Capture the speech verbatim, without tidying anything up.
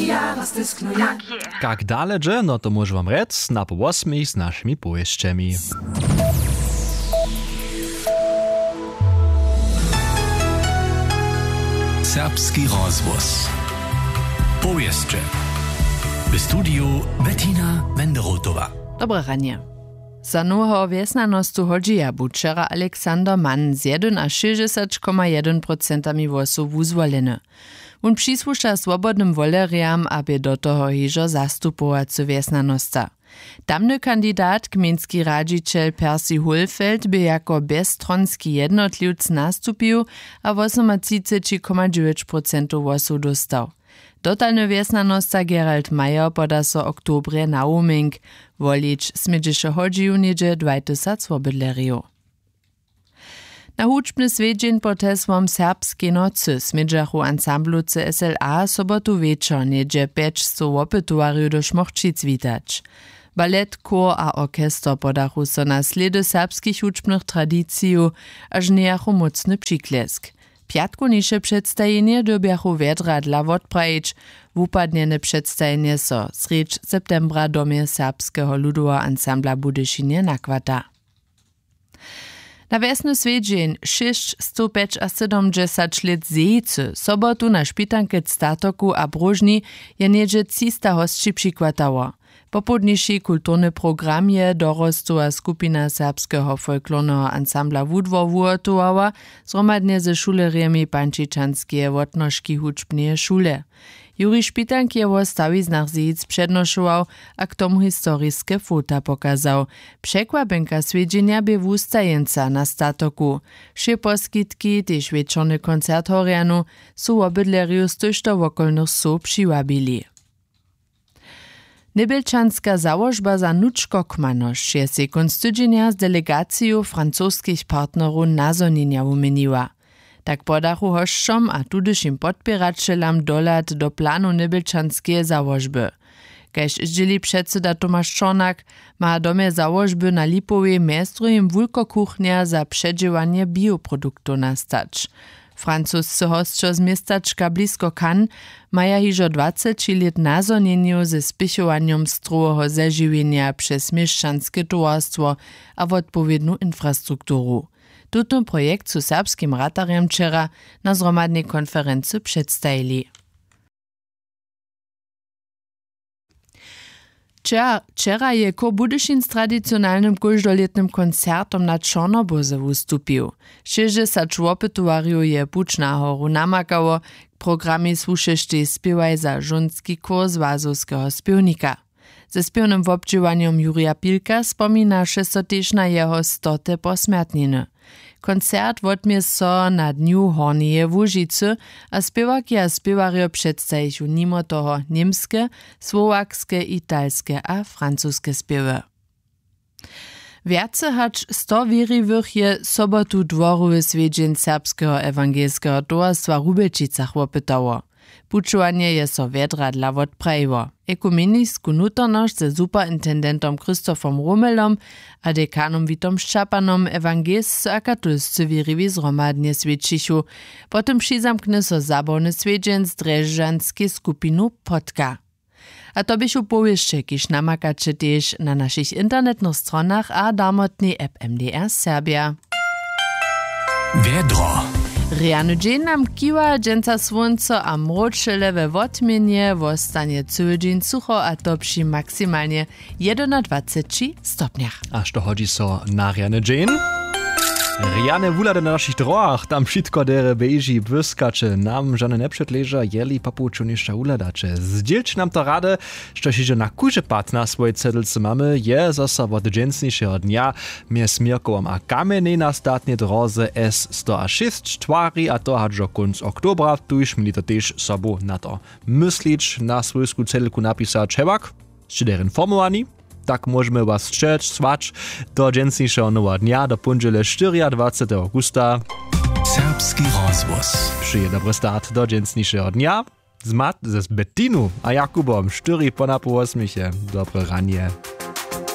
Jak dalej, no to może wam rec na po osmich z naszymi powieściami. Serbski rozwóz. Powieście. W studiu Bettina Wenderotowa. Dobre ranie. Za noho wiesnanostu hodžija bu wczera Aleksander Mann z jeden a šesťdesiat celá jeden procent głosów uzwoleny. On przysłusza swobodnym woleriam, aby do toho hižo zastupować wiesnanosta. Tamny kandidat, gminski radziciel Percy Hohlfeld, by jako bezstronski jednotliwc nastupił, a trzydzieści osiem celá dziewięć procent głosów dostał. Totalny wiesnanosta Gerald Mayer poda so oktobre na uming. Wolić smidžiše hodžiju niedzie dwa tysiące swobodleriów. Na hučbny svedźeń potesłom serbskiej nocy smidžachu ansamblu C S L A sobotu wieczor niedzie pięćset opytuariów do Šmochčic witać. Ballet, chór a orkester podachu so na sledy serbskich hučbnych tradiciju, aż niejachu mocny przyklesk. Piatku niže przedstawienie dobiachu wiedra dla odprajić, wupadniene przedstawienie so sreč septembra domie serbskiego ludowa ansambla Budyšinie nakwata. Na wiesny svedźeń šesťsto sedemdesiat let zejcy sobotu na špitanke Statoku a Brožni je niedzie trzysta hostči přikwatało. Popodniši kulturny program je dorostła skupina serbskiego folklornego ansambla Wudwo wuotowała, zromadnie ze szuleriami Pančičanskej wotnoški hučbneje šule. Juri Špitank je wo stawiznach zjíc przednoszował, a k tomu historiske fota pokazał. Przekłapenka svedźenia by wustajenca na Statoku. Wsze poskitki, tež wieczorny koncert Horianu, su obydleriu z tychto wokolnych so přiwabili. Nebelčanska założba za Nučko-Kmanoš je se konc tydzienia z delegacją francuskich partnerów nazonienia umeniła. Tak podachu hošćom a tudyšim podpieračelam dolat do planu Nebelčanske założby. Kaž zdzieli předseda Tomasz Čornak, ma domie założby na Lipowie miestrujem wulkokuchnia za przedziwanie bioproduktu nastać. Francuscy hostčo z miestaczka blisko Cannes maja hižo dwadzieścia let nazonieniu ze spichowaniom strohego zežiwienia przez mieszczanskie towarstwo a odpowiedną infrastrukturu. Tutun projekt su serbskim ratarjem wczera na zromadnej konferencji przedstawili. Wczera je ko Budyšin z tradicionalnym koždoletnym koncertom na Čornoboze wustupił. šesťdesiat opytuariów je puč na horu namakało, k programie słušešte spiewaj za żonski kurs wazowskiego spiewnika. Ze spiewnym wobdziwaniem Jurija Pilka spominaše so tež na jeho stote posmrtniny. Koncert wotmie so na dniu Hornieje Łužicy a spiewaki a spiewarjo przedstawišu nimo toho niemskie, słowakskie, italskie a francuskie spiewy. Wjace hacz sto wierivych je sobotu dworowy svedźeń serbskiego ewangelskiego towarstwa Rubelčicach opytało. Pučovanje je so vedra dla odprajivo. Ekumenisku nutornosť ze superintendentom Kristofom Romelom a dekanom Vitom Ščapanom evangelscy a katolscy wierivy zromadnie svedčišu. Potem přizamkne so zabawny svedźeń z drežanskiej skupinu Podka. A to byšu powieście, kiż namakacie też na naszych internetnych stronach a damotnej app M D R Serbia. Vedro. Riany dzień nam kiwa, dżęca słońce a mrocze lewe wotmienie, wostanie cały dzień sucho a to przy maksymalnie dwadzieścia jeden stopniach. Aż to chodzi so na riany dzień? Riane wulady na naszych drogach, tam wszystko dere beži błyskacze, nam żadne neprzedleża, jeli papuczu niższa uladacze. Zdzielć nam to radę, że się na kurze pat na swojej cedelce mamy, je zasa od dżęsniejszego dnia, mnie smierkowam a kamienie na statnie drodze S sto sześć twari, a to hadżo kunc oktobra, tuż mieli to też sobu na to myslić, na swojsku cedelku napisać, hebak, szczyder informowani. Tak możemy was strzec, swacz do dżęsniejszego nowa dnia, do pundziele dwudziestego czwartego augusta. Serbski rozwóz. Przyje dobry start do dżęsniejszego dnia. Z Mat, ze Bettinu a Jakubom, cztery po na po osmisie. Dobre ranie.